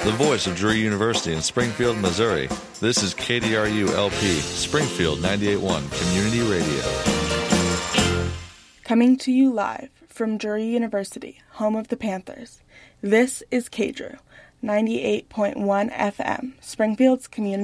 the voice of Drury University in Springfield, Missouri. This is KDRU-LP, Springfield 98.1 Community Radio. Coming to you live from Drury University, home of the Panthers. This is KDRU, 98.1 FM, Springfield's community